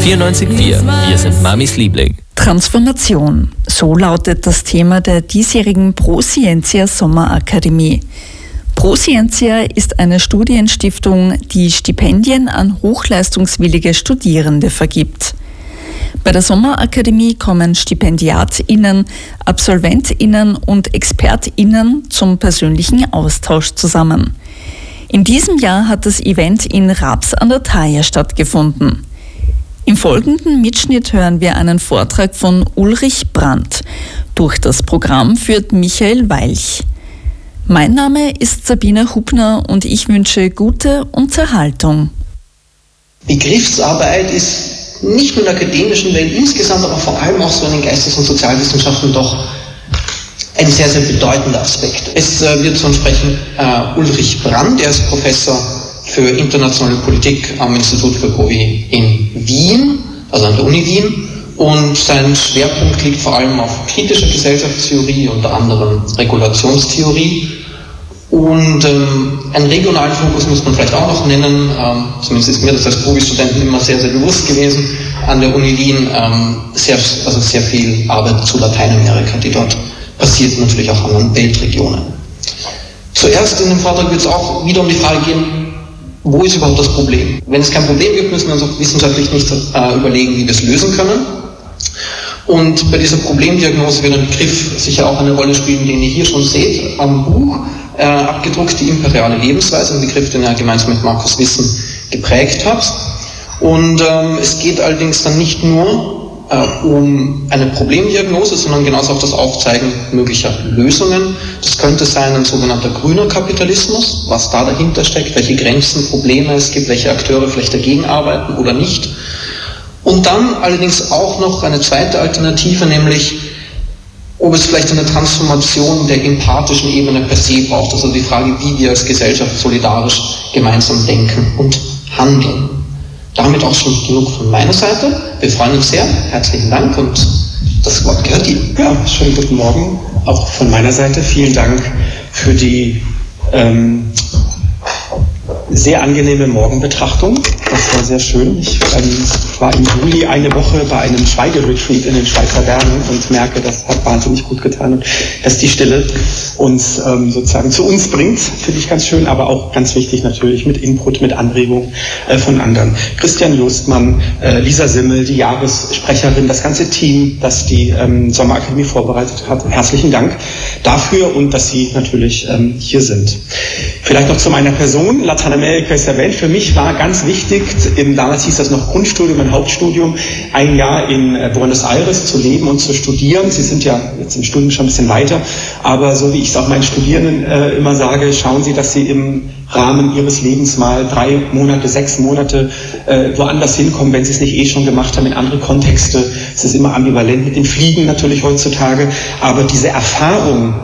94.4, wir sind Mamis Liebling. Transformation, so lautet das Thema der diesjährigen ProScientia Sommerakademie. ProScientia ist eine Studienstiftung, die Stipendien an hochleistungswillige Studierende vergibt. Bei der Sommerakademie kommen StipendiatInnen, AbsolventInnen und ExpertInnen zum persönlichen Austausch zusammen. In diesem Jahr hat das Event in Raps an der Thaya stattgefunden. Im folgenden Mitschnitt hören wir einen Vortrag von Ulrich Brandt. Durch das Programm führt Michael Weilch. Mein Name ist Sabine Hubner und ich wünsche gute Unterhaltung. Begriffsarbeit ist nicht nur in der akademischen Welt insgesamt, aber vor allem auch so in den Geistes- und Sozialwissenschaften doch ein sehr, sehr bedeutender Aspekt. Es wird zu uns sprechen Ulrich Brandt, er ist Professor für internationale Politik am Institut für POI in Wien, also an der Uni Wien. Und sein Schwerpunkt liegt vor allem auf kritischer Gesellschaftstheorie, unter anderem Regulationstheorie. Und einen regionalen Fokus muss man vielleicht auch noch nennen, zumindest ist mir das als POI-Studenten immer sehr, sehr bewusst gewesen, an der Uni Wien sehr viel Arbeit zu Lateinamerika, die dort passiert, natürlich auch anderen Weltregionen. Zuerst in dem Vortrag wird es auch wieder um die Frage gehen, wo ist überhaupt das Problem? Wenn es kein Problem gibt, müssen wir uns auch wissenschaftlich nicht überlegen, wie wir es lösen können. Und bei dieser Problemdiagnose wird ein Begriff sicher auch eine Rolle spielen, den ihr hier schon seht am Buch, abgedruckt, die imperiale Lebensweise, ein Begriff, den er gemeinsam mit Markus Wissen geprägt hat. Und es geht allerdings dann nicht nur um eine Problemdiagnose, sondern genauso auch das Aufzeigen möglicher Lösungen. Das könnte sein ein sogenannter grüner Kapitalismus, was da dahinter steckt, welche Grenzen, Probleme es gibt, welche Akteure vielleicht dagegen arbeiten oder nicht. Und dann allerdings auch noch eine zweite Alternative, nämlich ob es vielleicht eine Transformation der empathischen Ebene per se braucht, also die Frage, wie wir als Gesellschaft solidarisch gemeinsam denken und handeln. Damit auch schon genug von meiner Seite. Wir freuen uns sehr. Herzlichen Dank und das Wort gehört Ihnen. Ja, schönen guten Morgen. Auch von meiner Seite vielen Dank für die sehr angenehme Morgenbetrachtung. Das war sehr schön. Ich war im Juli eine Woche bei einem Schweigeretreat in den Schweizer Bergen und merke, das hat wahnsinnig gut getan und dass die Stille uns sozusagen zu uns bringt, finde ich ganz schön, aber auch ganz wichtig natürlich mit Input, mit Anregung von anderen. Christian Justmann, Lisa Simmel, die Jahressprecherin, das ganze Team, das die Sommerakademie vorbereitet hat. Herzlichen Dank dafür und dass Sie natürlich hier sind. Vielleicht noch zu meiner Person. Lateinamerika ist erwähnt. Für mich war ganz wichtig, damals hieß das noch Grundstudium, ein Hauptstudium, ein Jahr in Buenos Aires zu leben und zu studieren. Sie sind ja jetzt im Studium schon ein bisschen weiter, aber so wie ich es auch meinen Studierenden immer sage, schauen Sie, dass Sie im Rahmen Ihres Lebens mal 3 Monate, 6 Monate woanders hinkommen, wenn Sie es nicht schon gemacht haben, in andere Kontexte. Es ist immer ambivalent mit dem Fliegen natürlich heutzutage, aber diese Erfahrung